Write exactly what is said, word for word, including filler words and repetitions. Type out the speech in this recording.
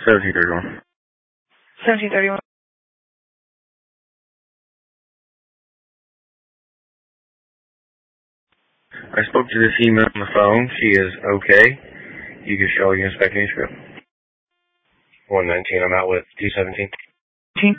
seventeen thirty-one. seventeen thirty-one. I spoke to this female on the phone. She is okay. You can show your inspection script. one nineteen, I'm out with two seventeen.